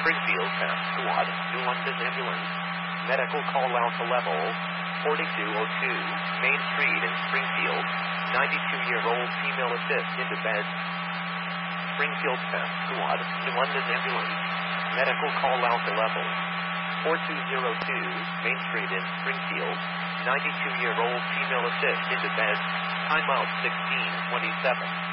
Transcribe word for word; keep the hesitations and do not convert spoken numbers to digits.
Springfield Path Squad, New London Ambulance. Medical call out to level forty-two oh two, Main Street in Springfield. ninety-two-year-old female assist into bed. Springfield Path Squad, New London Ambulance. Medical call out to level forty-two oh two, Main Street in Springfield. ninety-two-year-old female assist into bed. Time out sixteen twenty-seven.